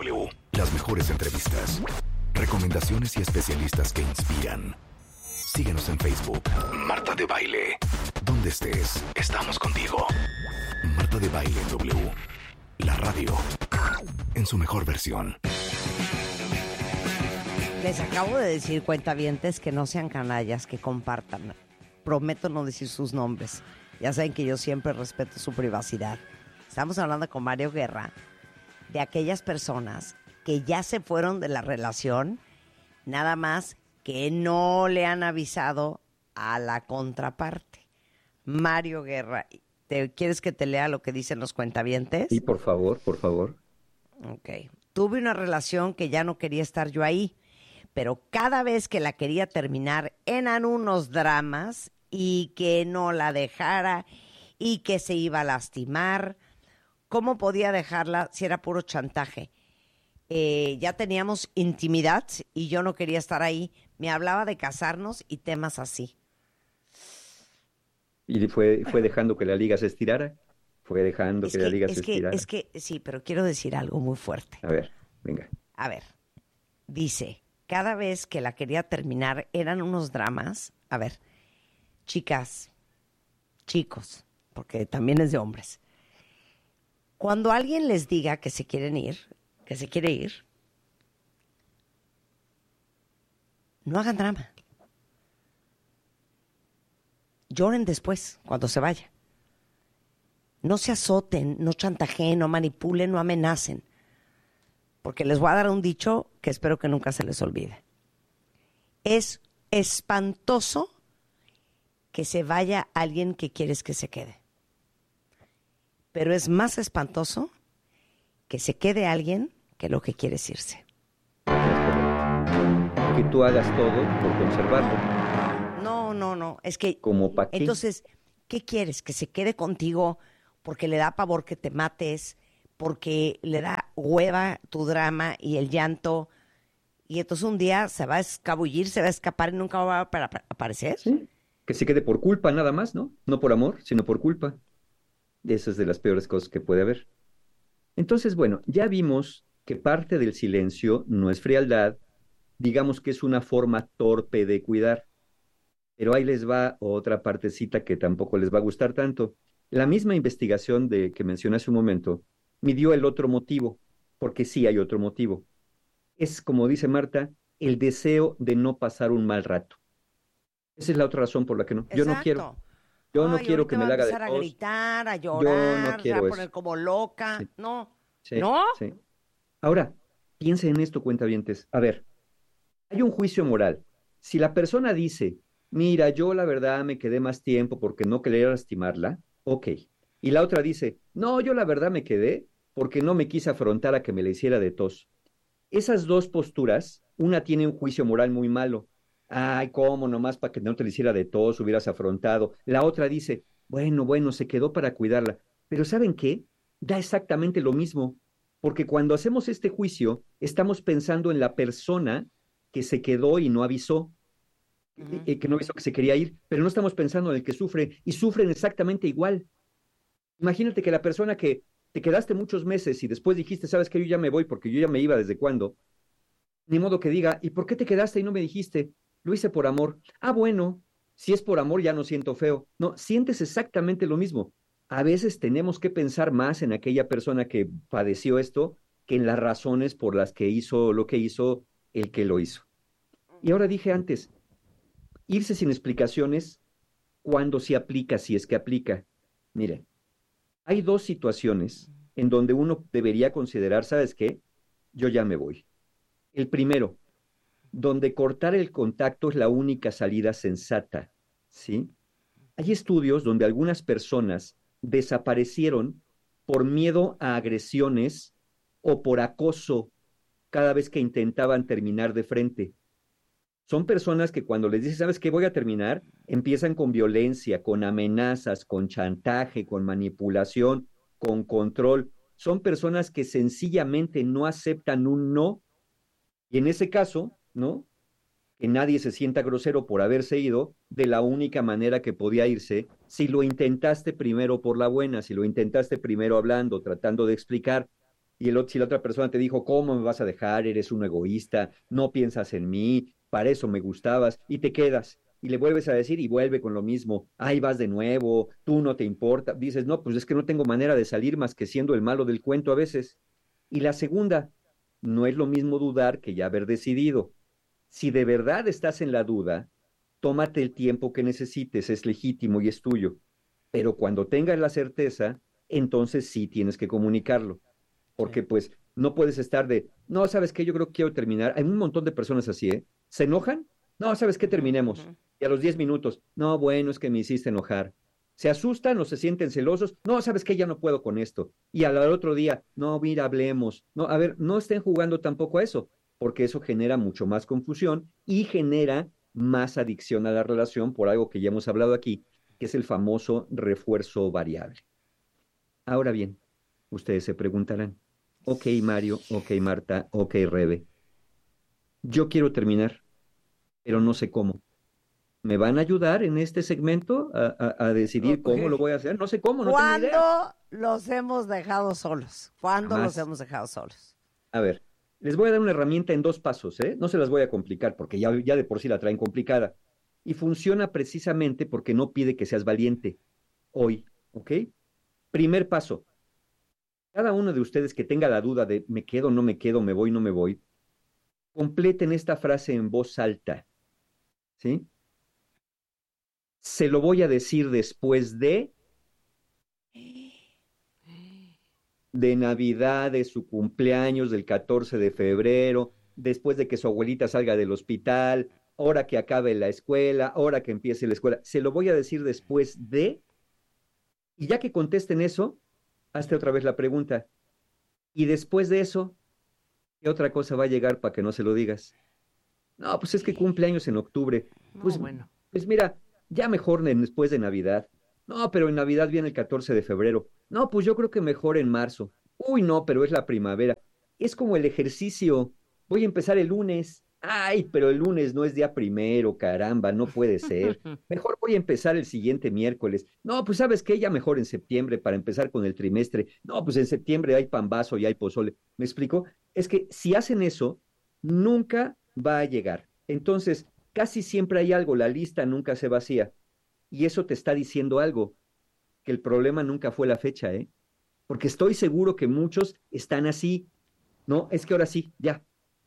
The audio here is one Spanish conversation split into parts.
W. Las mejores entrevistas, recomendaciones y especialistas que inspiran. Síguenos en Facebook. Marta de Baile. Donde estés, estamos contigo. Marta de Baile W. La radio. En su mejor versión. Les acabo de decir, cuentavientes, que no sean canallas, que compartan. Prometo no decir sus nombres. Ya saben que yo siempre respeto su privacidad. Estamos hablando con Mario Guerra de aquellas personas que ya se fueron de la relación, nada más que no le han avisado a la contraparte. Mario Guerra, ¿quieres que te lea lo que dicen los cuentavientes? Sí, por favor, por favor. Ok. Tuve una relación que ya no quería estar yo ahí, pero cada vez que la quería terminar eran unos dramas y que no la dejara y que se iba a lastimar. ¿Cómo podía dejarla si era puro chantaje? Ya teníamos intimidad y yo no quería estar ahí. Me hablaba de casarnos y temas así. ¿Y fue dejando que la liga se estirara? ¿Fue dejando que la liga se estirara? Es que sí, pero quiero decir algo muy fuerte. A ver, venga. A ver, dice, cada vez que la quería terminar eran unos dramas. A ver, chicas, chicos, porque también es de hombres. Cuando alguien les diga que se quieren ir, que se quiere ir, no hagan drama. Lloren después, cuando se vaya. No se azoten, no chantajeen, no manipulen, no amenacen. Porque les voy a dar un dicho que espero que nunca se les olvide. Es espantoso que se vaya alguien que quieres que se quede. Pero es más espantoso que se quede alguien que lo que quieres irse. Que tú hagas todo por conservarlo. No. Es que... ¿Cómo para qué? Entonces, ¿qué quieres? ¿Que se quede contigo porque le da pavor que te mates? ¿Porque le da hueva tu drama y el llanto? Y entonces un día se va a escabullir, se va a escapar y nunca va a aparecer. Sí, que se quede por culpa nada más, ¿no? No por amor, sino por culpa. Esa es de las peores cosas que puede haber. Entonces, bueno, ya vimos que parte del silencio no es frialdad, digamos que es una forma torpe de cuidar. Pero ahí les va otra partecita que tampoco les va a gustar tanto. La misma investigación que mencioné hace un momento midió el otro motivo, porque sí hay otro motivo. Es, como dice Marta, el deseo de no pasar un mal rato. Esa es la otra razón por la que no. Yo no quiero. Yo no quiero que me la haga de tos. Va a empezar a gritar, a llorar, Yo no quiero se va a eso. poner como loca. Sí. No. Sí, ¿No? sí. Ahora, piensen en esto, cuentavientes. A ver, hay un juicio moral. Si la persona dice, mira, yo la verdad me quedé más tiempo porque no quería lastimarla, ok. Y la otra dice, no, yo la verdad me quedé porque no me quise afrontar a que me la hiciera de tos. Esas dos posturas, una tiene un juicio moral muy malo. Ay, cómo, nomás para que no te la hiciera de tos, hubieras afrontado. La otra dice, bueno, se quedó para cuidarla. Pero ¿saben qué? Da exactamente lo mismo, porque cuando hacemos este juicio, estamos pensando en la persona que se quedó y no avisó, que no avisó que se quería ir, pero no estamos pensando en el que sufre, y sufren exactamente igual. Imagínate que la persona que te quedaste muchos meses y después dijiste, sabes que yo ya me voy porque yo ya me iba desde cuándo, ni modo que diga, ¿y por qué te quedaste y no me dijiste? Lo hice por amor. Ah, bueno, si es por amor ya no siento feo. No, sientes exactamente lo mismo. A veces tenemos que pensar más en aquella persona que padeció esto que en las razones por las que hizo lo que hizo el que lo hizo. Y ahora dije antes, irse sin explicaciones, cuando se aplica, si es que aplica. Mire, hay dos situaciones en donde uno debería considerar, ¿sabes qué? Yo ya me voy. El primero, donde cortar el contacto es la única salida sensata, ¿sí? Hay estudios donde algunas personas desaparecieron por miedo a agresiones o por acoso cada vez que intentaban terminar de frente. Son personas que cuando les dices, ¿sabes qué? Voy a terminar, empiezan con violencia, con amenazas, con chantaje, con manipulación, con control. Son personas que sencillamente no aceptan un no. Y en ese caso, ¿no? Que nadie se sienta grosero por haberse ido de la única manera que podía irse, si lo intentaste primero por la buena, si lo intentaste primero hablando, tratando de explicar. si la otra persona te dijo, ¿cómo me vas a dejar? Eres un egoísta, no piensas en mí, para eso me gustabas, y te quedas, y le vuelves a decir y vuelve con lo mismo, ahí vas de nuevo, tú no te importa, dices, no, pues es que no tengo manera de salir más que siendo el malo del cuento a veces. Y la segunda, no es lo mismo dudar que ya haber decidido. Si de verdad estás en la duda, tómate el tiempo que necesites, es legítimo y es tuyo. Pero cuando tengas la certeza, entonces sí tienes que comunicarlo. Porque Sí. pues no puedes estar de, no, ¿sabes qué? Yo creo que quiero terminar. Hay un montón de personas así, ¿eh? ¿Se enojan? No, ¿sabes qué? Ujú, Terminemos. ujú. Y a los 10 minutos, no, bueno, es que me hiciste enojar. Se asustan o se sienten celosos. No, ¿sabes qué? Ya no puedo con esto. Y al otro día, no, mira, hablemos. No, a ver, no estén jugando tampoco a eso, porque eso genera mucho más confusión y genera más adicción a la relación por algo que ya hemos hablado aquí, que es el famoso refuerzo variable. Ahora bien, ustedes se preguntarán, ok Mario, ok Marta, ok Rebe, yo quiero terminar, pero no sé cómo. ¿Me van a ayudar en este segmento a decidir Ok. cómo lo voy a hacer? No sé cómo, no tengo idea. ¿Cuándo los hemos dejado solos? ¿Cuándo los Jamás. hemos dejado solos? A ver, les voy a dar una herramienta en 2 pasos, ¿eh? No se las voy a complicar porque ya de por sí la traen complicada. Y funciona precisamente porque no pide que seas valiente hoy, ¿ok? Primer paso, cada uno de ustedes que tenga la duda de me quedo, no me quedo, me voy, no me voy, completen esta frase en voz alta, ¿sí? Se lo voy a decir después de Navidad, de su cumpleaños, del 14 de febrero, después de que su abuelita salga del hospital, ahora que acabe la escuela, ahora que empiece la escuela. Se lo voy a decir después y ya que contesten eso, hazte otra vez la pregunta. Y después de eso, ¿qué otra cosa va a llegar para que no se lo digas? No, pues es que cumpleaños en octubre. No, Pues, bueno. pues mira, ya mejor después de Navidad. No, pero en Navidad viene el 14 de febrero. No, pues yo creo que mejor en marzo. Uy, no, pero es la primavera. Es como el ejercicio. Voy a empezar el lunes. Ay, pero el lunes no es día primero, caramba, no puede ser. Mejor voy a empezar el siguiente miércoles. No, pues sabes qué, ya mejor en septiembre para empezar con el trimestre. No, pues en septiembre hay pambazo y hay pozole. ¿Me explico? Es que si hacen eso, nunca va a llegar. Entonces, casi siempre hay algo, la lista nunca se vacía. Y eso te está diciendo algo, que el problema nunca fue la fecha, ¿eh? Porque estoy seguro que muchos están así. No, es que ahora sí, ya,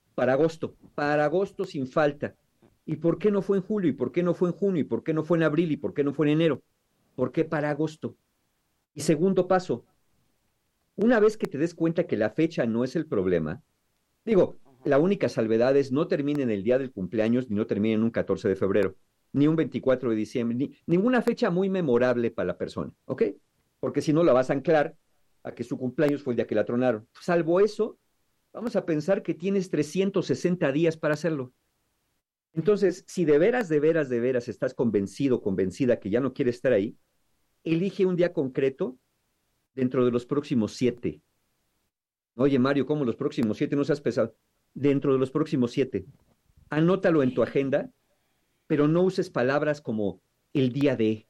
para agosto sin falta. ¿Y por qué no fue en julio? ¿Y por qué no fue en junio? ¿Y por qué no fue en abril? ¿Y por qué no fue en enero? ¿Por qué para agosto? Y segundo paso, una vez que te des cuenta que la fecha no es el problema, digo, la única salvedad es no termine en el día del cumpleaños ni no termine en un 14 de febrero, ni un 24 de diciembre, ninguna fecha muy memorable para la persona, ¿ok? Porque si no la vas a anclar a que su cumpleaños fue el día que la tronaron. Salvo eso, vamos a pensar que tienes 360 días para hacerlo. Entonces, si de veras, de veras, de veras estás convencido, convencida que ya no quieres estar ahí, elige un día concreto dentro de los próximos 7. Oye, Mario, ¿cómo los próximos 7? No seas pesado. Dentro de los próximos 7. Anótalo en tu agenda, pero no uses palabras como el día de,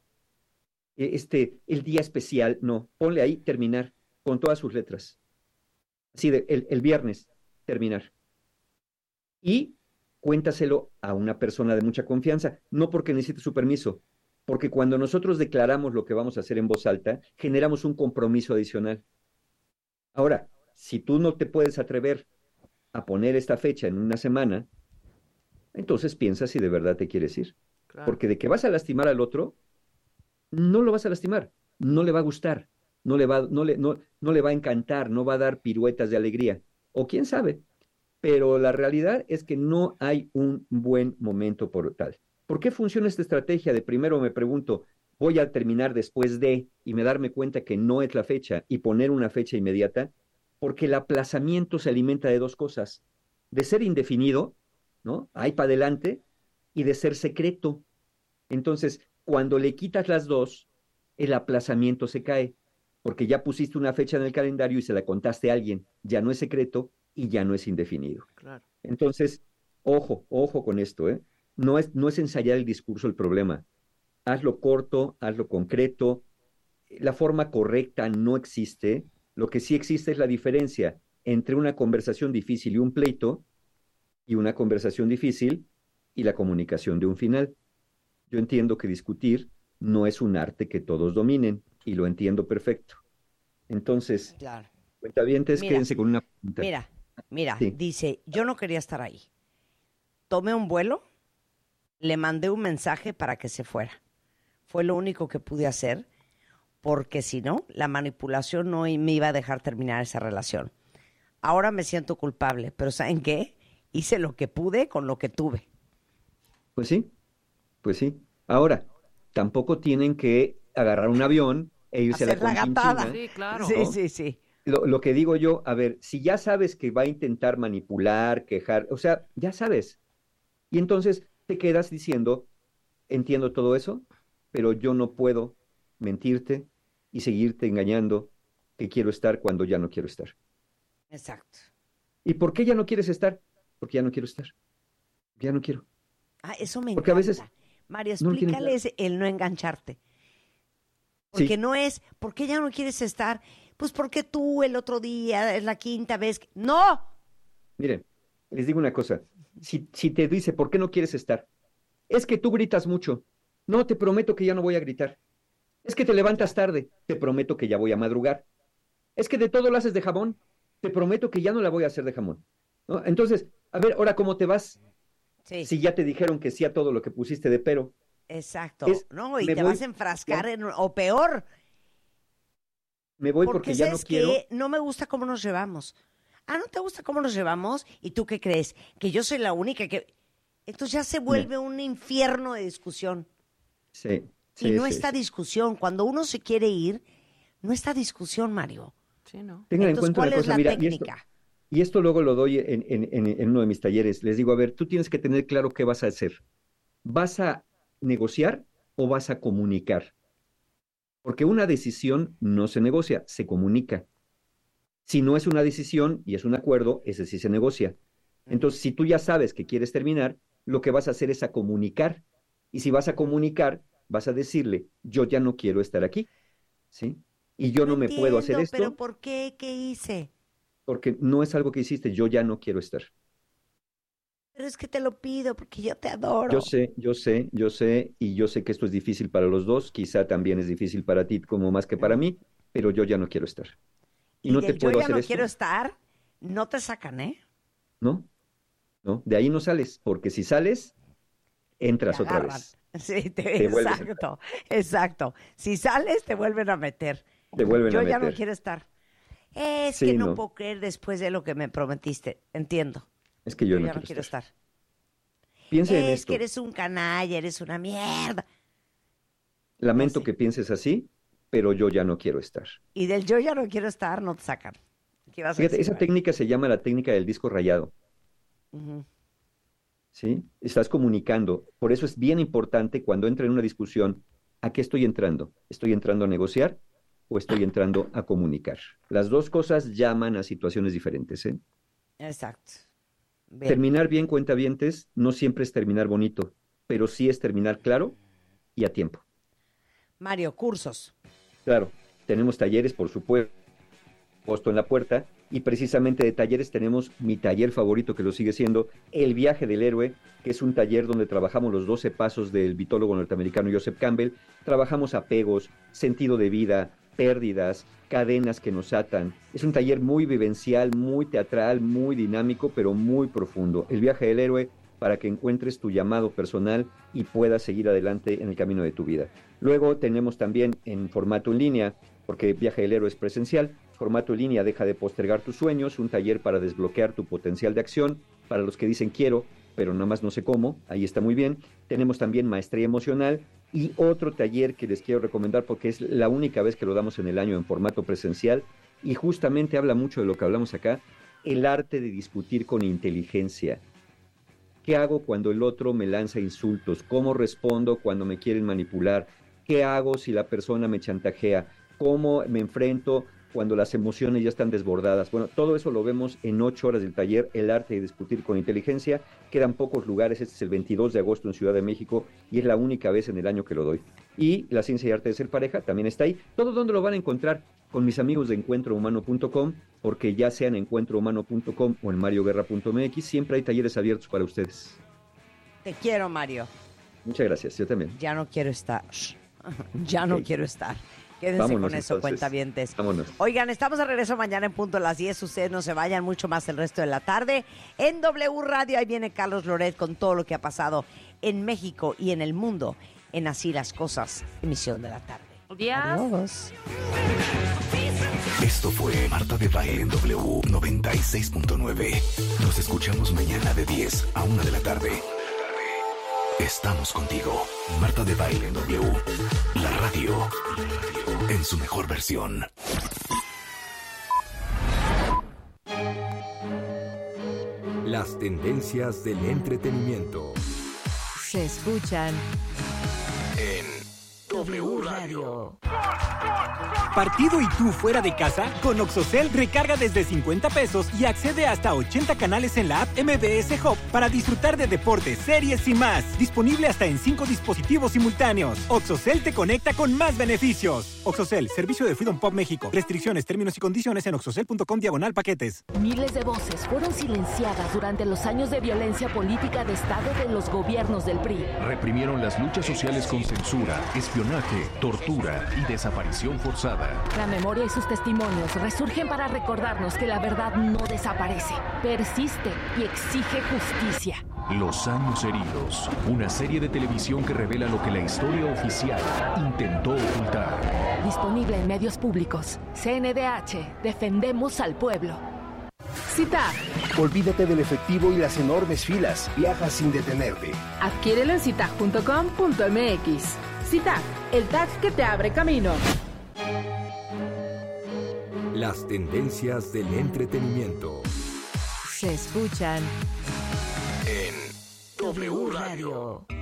el día especial. No, ponle ahí terminar con todas sus letras. Así de, el viernes, terminar. Y cuéntaselo a una persona de mucha confianza, no porque necesite su permiso, porque cuando nosotros declaramos lo que vamos a hacer en voz alta, generamos un compromiso adicional. Ahora, si tú no te puedes atrever a poner esta fecha en una semana, entonces piensa si de verdad te quieres ir. Claro. Porque de que vas a lastimar al otro, no lo vas a lastimar, no le va a gustar, no le va a encantar, no va a dar piruetas de alegría. O quién sabe, pero la realidad es que no hay un buen momento por tal. ¿Por qué funciona esta estrategia de primero me pregunto, voy a terminar después de, y me darme cuenta que no es la fecha y poner una fecha inmediata? Porque el aplazamiento se alimenta de 2 cosas, de ser indefinido, ¿no? Ahí para adelante, y de ser secreto. Entonces, cuando le quitas las dos, el aplazamiento se cae, porque ya pusiste una fecha en el calendario y se la contaste a alguien, ya no es secreto y ya no es indefinido. Claro. Entonces, ojo, ojo con esto, ¿eh? No es ensayar el discurso el problema. Hazlo corto, hazlo concreto. La forma correcta no existe. Lo que sí existe es la diferencia entre una conversación difícil y un pleito, y una conversación difícil y la comunicación de un final. Yo entiendo que discutir no es un arte que todos dominen, y lo entiendo perfecto. Entonces, Claro. cuentavientes, Mira, quédense con una pregunta. mira, Sí, dice, yo no quería estar ahí. Tomé un vuelo, le mandé un mensaje para que se fuera. Fue lo único que pude hacer, porque si no, la manipulación no me iba a dejar terminar esa relación. Ahora me siento culpable, pero ¿saben qué? Hice lo que pude con lo que tuve. pues sí, pues sí. Ahora, tampoco tienen que agarrar un avión e irse a la Hacer la gatada. Conchinchina, Sí, claro. Sí, ¿no? sí, sí. Lo que digo yo, a ver, si ya sabes que va a intentar manipular, quejar, o sea, ya sabes. Y entonces te quedas diciendo, entiendo todo eso, pero yo no puedo mentirte y seguirte engañando que quiero estar cuando ya no quiero estar. Exacto. ¿Y por qué ya no quieres estar? Porque ya no quiero estar. Ya no quiero. Ah, eso me Porque a veces encanta. Mario, no lo tienen claro. explícales el no engancharte. Sí, Porque no es, ¿por qué ya no quieres estar? Pues porque tú el otro día, es la quinta vez. ¡No! miren, les digo una cosa. Si te dice, ¿por qué no quieres estar? Es que tú gritas mucho. No, te prometo que ya no voy a gritar. Es que te levantas tarde. Te prometo que ya voy a madrugar. Es que de todo lo haces de jamón. Te prometo que ya no la voy a hacer de jamón. ¿No? Entonces, a ver, ahora, ¿cómo te vas? Sí, Si ya te dijeron que sí a todo lo que pusiste de pero. exacto. Es, No, y me te voy, vas a enfrascar ya, en, o peor, me voy porque porque ya no sabes quiero. que no me gusta cómo nos llevamos. Ah, ¿no te gusta cómo nos llevamos? ¿Y tú qué crees? Que yo soy la única que... Entonces ya se No, vuelve un infierno de discusión. sí, Y sí, no sí, está sí. discusión. Cuando uno se quiere ir, no está discusión, Mario. Sí, ¿no? Tengan en Entonces, cuenta una ¿cuál es cosa, la mira, técnica? y esto luego lo doy en uno de mis talleres. Les digo, a ver, tú tienes que tener claro qué vas a hacer. ¿Vas a negociar o vas a comunicar? Porque una decisión no se negocia, se comunica. Si no es una decisión y es un acuerdo, ese sí se negocia. Ujú, Entonces, si tú ya sabes que quieres terminar, lo que vas a hacer es a comunicar. Y si vas a ujú. comunicar, vas a decirle, yo ya no quiero estar aquí, ¿sí? Y yo No no me puedo hacer entiendo, pero esto ¿por qué? ¿Qué hice? porque no es algo que hiciste, yo ya no quiero estar. Pero es que te lo pido porque yo te adoro. Yo sé, yo sé, yo sé, y yo sé que esto es difícil para los dos, quizá también es difícil para ti como más que para Ujú. mí, pero yo ya no quiero estar. Y Y no te del yo puedo ya hacer no quiero esto, estar, no te sacan, ¿eh? ¿no? ¿No? De ahí no sales, porque si sales, Te entras otra agarran. vez, Sí, te vuelves a entrar, exacto, exacto. Si sales, te vuelven a meter. te vuelven a Yo ya no meter. quiero estar. Es que Sí, no no, puedo creer después de lo que me prometiste. Entiendo. es que yo Yo no ya no quiero quiero estar. estar. Piensa en Es que esto, eres un canalla, eres una mierda. Ya lamento sé. que pienses así, pero yo ya no quiero estar. Y del yo ya no quiero estar, no te sacan. ¿Qué vas a Fíjate, decir, esa Mario? técnica se llama la técnica del disco rayado. Ujú. ¿Sí? Estás comunicando. Por eso es bien importante cuando entra en una discusión, ¿a qué estoy entrando? ¿Estoy entrando a negociar o estoy entrando a comunicar? Las dos cosas llaman a situaciones diferentes, ¿eh? Exacto. Bien. Terminar bien, cuentavientes, no siempre es terminar bonito, pero sí es terminar claro y a tiempo. Mario, cursos. Claro, tenemos talleres, por supuesto, puesto en la puerta, y precisamente de talleres tenemos mi taller favorito, que lo sigue siendo, El Viaje del Héroe, que es un taller donde trabajamos los 12 pasos del vitólogo norteamericano Joseph Campbell. Trabajamos apegos, sentido de vida, pérdidas, cadenas que nos atan. Es un taller muy vivencial, muy teatral, muy dinámico, pero muy profundo. El Viaje del Héroe, para que encuentres tu llamado personal y puedas seguir adelante en el camino de tu vida. Luego tenemos también en formato en línea, porque Viaje del Héroe es presencial, formato en línea, deja de postergar tus sueños, un taller para desbloquear tu potencial de acción, para los que dicen quiero, pero nada más no sé cómo, ahí está muy bien. Tenemos también maestría emocional y otro taller que les quiero recomendar porque es la única vez que lo damos en el año en formato presencial y justamente habla mucho de lo que hablamos acá, el arte de discutir con inteligencia. ¿Qué hago cuando el otro me lanza insultos? ¿Cómo respondo cuando me quieren manipular? ¿Qué hago si la persona me chantajea? ¿Cómo me enfrento cuando las emociones ya están desbordadas? Bueno, todo eso lo vemos en 8 horas del taller, El arte de discutir con inteligencia. Quedan pocos lugares, este es el 22 de agosto en Ciudad de México y es la única vez en el año que lo doy. Y La Ciencia y Arte de Ser Pareja también está ahí. ¿Todo dónde lo van a encontrar? Con mis amigos de encuentrohumano.com, porque ya sea en encuentrohumano.com o en marioguerra.mx, siempre hay talleres abiertos para ustedes. Te quiero, Mario. Muchas gracias, yo también. Ya no quiero estar. Ya no quiero estar. Quédense Vámonos, con eso, entonces. cuentavientes. Vámonos. Oigan, estamos de regreso mañana en punto a las 10. Ustedes no se vayan mucho más el resto de la tarde. En W Radio, ahí viene Carlos Loret con todo lo que ha pasado en México y en el mundo en Así las Cosas, emisión de la tarde. Adiós. Esto fue Marta de Baile en W 96.9. Nos escuchamos mañana de 10 a 1 de la tarde. Estamos contigo. Marta de Baile en W. La radio en su mejor versión. Las tendencias del entretenimiento se escuchan En W Radio. ¿Partido y tú fuera de casa? Con Oxocel recarga desde 50 pesos y accede hasta a 80 canales en la app MBS Hub para disfrutar de deportes, series y más. Disponible hasta en 5 dispositivos simultáneos. Oxocel te conecta con más beneficios. Oxocel, servicio de Freedom Pop México. Restricciones, términos y condiciones en oxocel.com/paquetes. Miles de voces fueron silenciadas durante los años de violencia política de Estado de los gobiernos del PRI. Reprimieron las luchas sociales con censura, espionaje, tortura y desaparición forzada. La memoria y sus testimonios resurgen para recordarnos que la verdad no desaparece, persiste y exige justicia. Los años heridos, una serie de televisión que revela lo que la historia oficial intentó ocultar. Disponible en medios públicos. CNDH, defendemos al pueblo. CITAG. Olvídate del efectivo y las enormes filas. Viaja sin detenerte. Adquiérelo en citag.com.mx. CITAG, el tag que te abre camino. Las tendencias del entretenimiento Se escuchan En W Radio.